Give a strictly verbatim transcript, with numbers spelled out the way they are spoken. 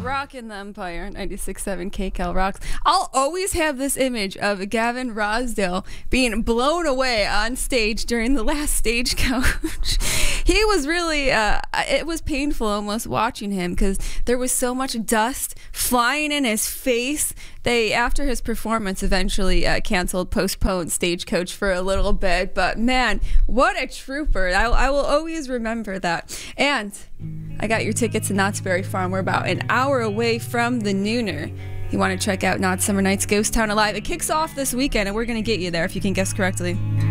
rocking the Empire, ninety-six point seven K Cal rocks. I'll always have this image of Gavin Rossdale being blown away on stage during the last Stagecoach. He was really, uh, it was painful almost watching him because there was so much dust flying in his face. They, after his performance, eventually uh, canceled, postponed Stagecoach for a little bit. But man, what a trooper. I, I will always remember that. And I got your tickets to Knott's Berry Farm. We're about an hour away from the Nooner. You want to check out Knott's Summer Nights Ghost Town Alive. It kicks off this weekend, and we're going to get you there if you can guess correctly.